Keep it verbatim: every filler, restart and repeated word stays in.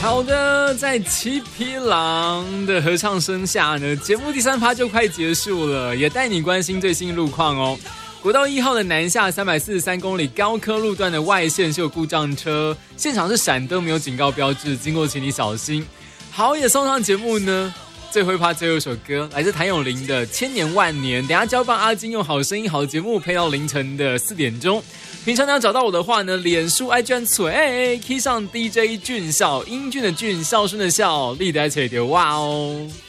好的，在七匹狼的合唱声下呢，节目第三趴就快结束了，也带你关心最新路况哦。国道一号的南下三百四十三公里高科路段的外线是有故障车，现场是闪灯，没有警告标志，经过请你小心。好，也送上节目呢，最后一趴最后一首歌来自谭咏麟的《千年万年》，等一下交棒阿金用好声音好节目配到凌晨的四点钟。平常要找到我的话呢，脸书 I G tweet key 上 D J 俊孝，英俊的俊，孝顺的孝，立得起来哇哦。